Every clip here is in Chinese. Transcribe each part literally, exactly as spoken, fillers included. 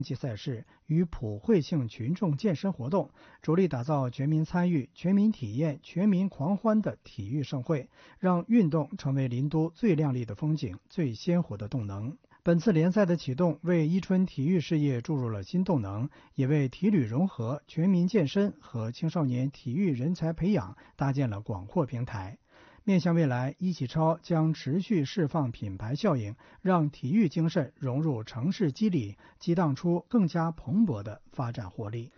际赛事与普惠性群众健身活动，着力打造全民参与、全民体验、全民狂欢的体育盛会，让运动成为林都最亮丽的风景、最鲜活的动能。本次联赛的启动，为伊春体育事业注入了新动能，也为体旅融合、全民健身和青少年体育人才培养搭建了广阔平台。面向未来，一起超将持续释放品牌效应，让体育精神融入城市肌理，激荡出更加蓬勃的发展活力。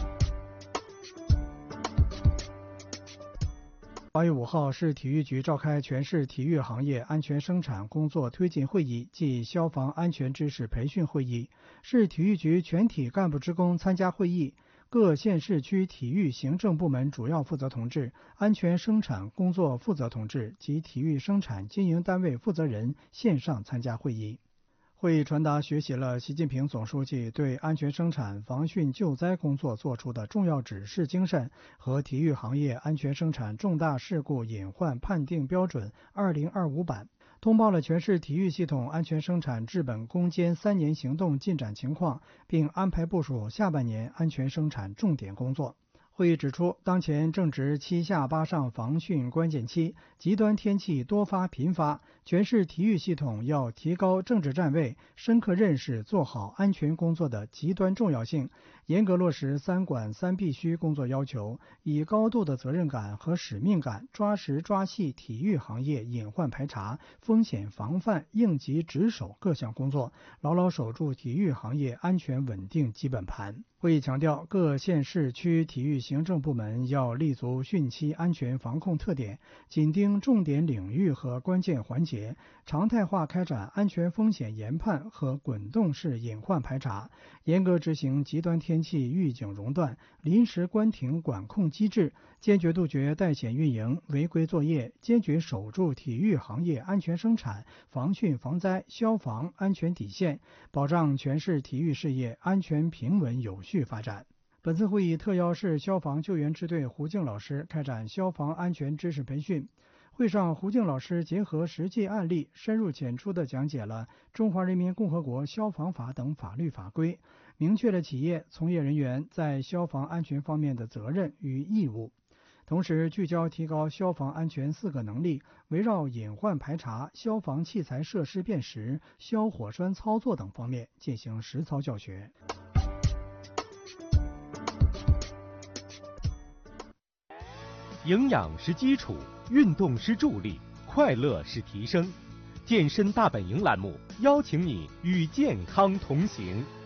八月五号，市体育局召开全市体育行业安全生产工作推进会议暨消防安全知识培训会议，市体育局全体干部职工参加会议。各县市区体育行政部门主要负责同志、安全生产工作负责同志及体育生产经营单位负责人线上参加会议。会议传达学习了习近平总书记对安全生产防汛救灾工作作出的重要指示精神和体育行业安全生产重大事故隐患判定标准二零二五版，通报了全市体育系统安全生产治本攻坚三年行动进展情况，并安排部署下半年安全生产重点工作。会议指出，当前正值七下八上防汛关键期，极端天气多发频发，全市体育系统要提高政治站位，深刻认识做好安全工作的极端重要性，严格落实三管三必须工作要求，以高度的责任感和使命感，抓实抓细体育行业隐患排查、风险防范、应急值守各项工作，牢牢守住体育行业安全稳定基本盘。会议强调，各县市区体育行政部门要立足汛期安全防控特点，紧盯重点领域和关键环节，常态化开展安全风险研判和滚动式隐患排查，严格执行极端天气预警熔断、临时关停管控机制，坚决杜绝带险运营、违规作业，坚决守住体育行业安全生产、防汛防灾、消防安全底线，保障全市体育事业安全平稳有序发展。本次会议特邀市消防救援支队胡静老师开展消防安全知识培训。会上，胡静老师结合实际案例，深入浅出地讲解了《中华人民共和国消防法》等法律法规，明确了企业从业人员在消防安全方面的责任与义务，同时聚焦提高消防安全四个能力，围绕隐患排查、消防器材设施辨识、消火栓操作等方面进行实操教学。 营养是基础，运动是助力，快乐是提升。健身大本营栏目邀请你与健康同行。